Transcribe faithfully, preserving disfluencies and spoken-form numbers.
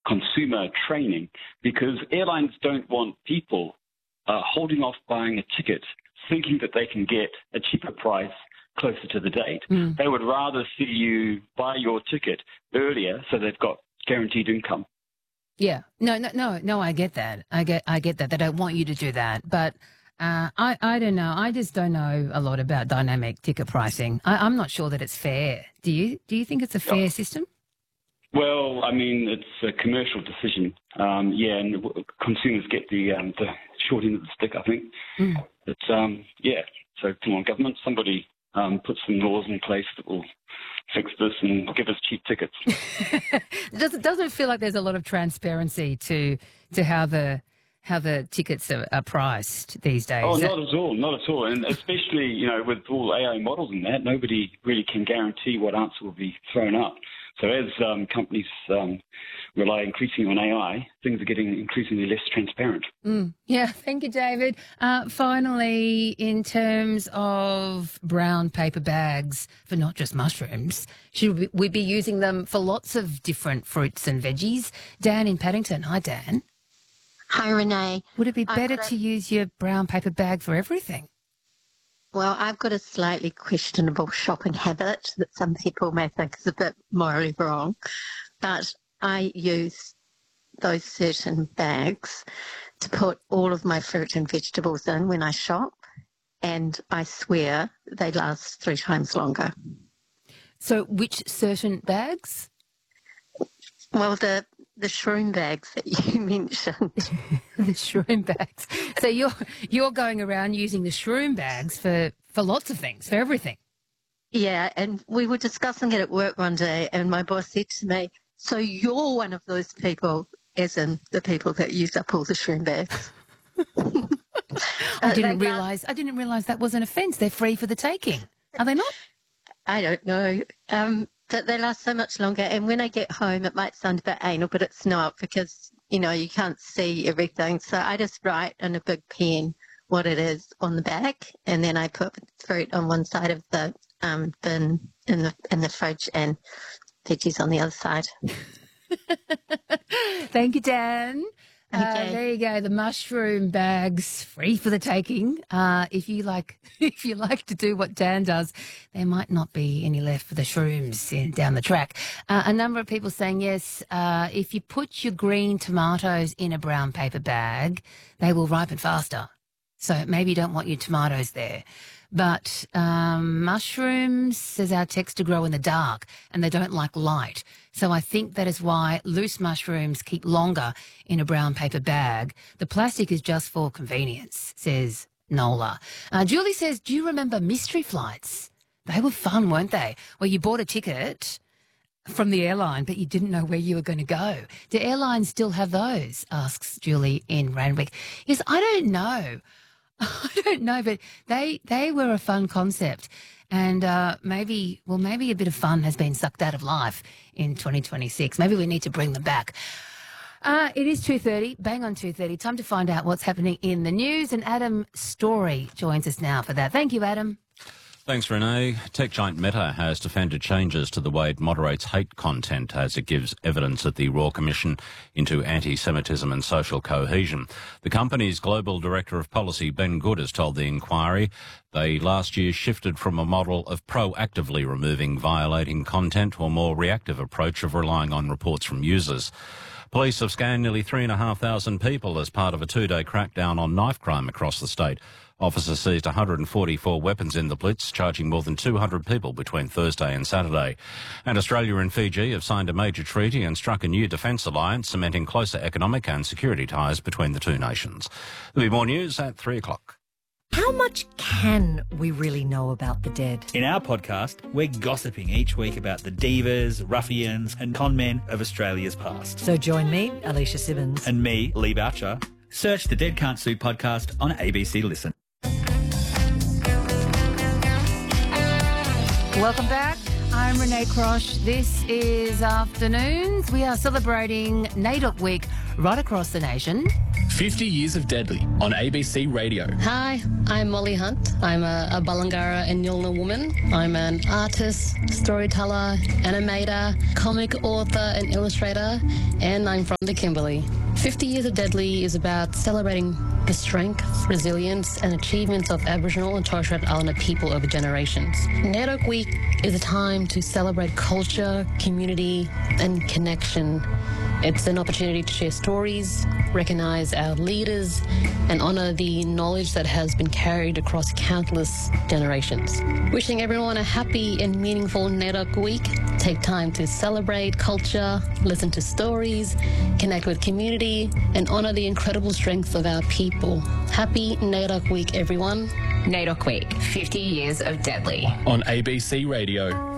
consumer training, because airlines don't want people uh, holding off buying a ticket thinking that they can get a cheaper price closer to the date. Mm. They would rather see you buy your ticket earlier so they've got guaranteed income. Yeah. No, no, no, no, I get that. I get I get that. They don't want you to do that. But uh, I, I don't know. I just don't know a lot about dynamic ticket pricing. I, I'm not sure that it's fair. Do you? Do you think it's a fair yeah. system? Well, I mean, it's a commercial decision. Um, yeah, and consumers get the um, the short end of the stick, I think. Mm. But, um, yeah, so come on, government, somebody um, put some laws in place that will fix this and give us cheap tickets. Does it doesn't feel like there's a lot of transparency to to how the how the tickets are, are priced these days? Oh, not at all, not at all. And especially, you know, with all A I models and that, nobody really can guarantee what answer will be thrown up. So as um, companies um, rely increasingly on A I, things are getting increasingly less transparent. Mm, yeah, thank you, David. Uh, finally, in terms of brown paper bags for not just mushrooms, should we be using them for lots of different fruits and veggies? Dan in Paddington. Hi, Dan. Hi, Renee. Would it be better to use your brown paper bag for everything? Well, I've got a slightly questionable shopping habit that some people may think is a bit morally wrong, but I use those certain bags to put all of my fruit and vegetables in when I shop, and I swear they last three times longer. So which certain bags? Well, the the shroom bags that you mentioned. The shroom bags. So you're you're going around using the shroom bags for, for lots of things, for everything. Yeah, and we were discussing it at work one day, and my boss said to me, so you're one of those people, as in the people that use up all the shroom bags. I didn't realise I didn't realise that was an offence. They're free for the taking. Are they not? I don't know. Um That they last so much longer, and when I get home, it might sound a bit anal, but it's not, because, you know, you can't see everything. So I just write in a big pen what it is on the back, and then I put fruit on one side of the um, bin in the in the fridge and veggies on the other side. Thank you, Dan. Okay. Uh, there you go. The mushroom bags, free for the taking. Uh, if you like, if you like to do what Dan does, there might not be any left for the shrooms in, down the track. Uh, a number of people saying yes. Uh, if you put your green tomatoes in a brown paper bag, they will ripen faster. So maybe you don't want your tomatoes there. But um, mushrooms, says our text, to grow in the dark, and they don't like light. So I think that is why loose mushrooms keep longer in a brown paper bag. The plastic is just for convenience, says Nola. Uh, Julie says, do you remember mystery flights? They were fun, weren't they? Where you bought a ticket from the airline, but you didn't know where you were going to go. Do airlines still have those? Asks Julie in Randwick. Yes, I don't know. I don't know, but they they were a fun concept. And uh, maybe, well, maybe a bit of fun has been sucked out of life in twenty twenty-six. Maybe we need to bring them back. Uh, it is two thirty, bang on two thirty. Time to find out what's happening in the news. And Adam Story joins us now for that. Thank you, Adam. Thanks, Renee. Tech giant Meta has defended changes to the way it moderates hate content as it gives evidence at the Royal Commission into anti-Semitism and social cohesion. The company's global director of policy, Ben Good, has told the inquiry they last year shifted from a model of proactively removing violating content to a more reactive approach of relying on reports from users. Police have scanned nearly three and a half thousand people as part of a two-day crackdown on knife crime across the state. Officers seized one hundred forty-four weapons in the blitz, charging more than two hundred people between Thursday and Saturday. And Australia and Fiji have signed a major treaty and struck a new defence alliance, cementing closer economic and security ties between the two nations. There'll be more news at three o'clock. How much can we really know about the dead? In our podcast, we're gossiping each week about the divas, ruffians and conmen of Australia's past. So join me, Alicia Simmons. And me, Lee Boucher. Search the Dead Can't Sue podcast on A B C Listen. Welcome back. I'm Renee Crosh. This is Afternoons. We are celebrating NAIDOC Week right across the nation. fifty Years of Deadly on A B C Radio. Hi, I'm Molly Hunt. I'm a, a Balangara and Yulna woman. I'm an artist, storyteller, animator, comic author and illustrator, and I'm from the Kimberley. fifty Years of Deadly is about celebrating the strength, resilience and achievements of Aboriginal and Torres Strait Islander people over generations. NAIDOC Week is a time to celebrate culture, community and connection. It's an opportunity to share stories, recognise our leaders and honour the knowledge that has been carried across countless generations. Wishing everyone a happy and meaningful NAIDOC Week. Take time to celebrate culture, listen to stories, connect with community and honour the incredible strength of our people. Happy NAIDOC Week, everyone. NAIDOC Week, fifty Years of Deadly. On A B C Radio.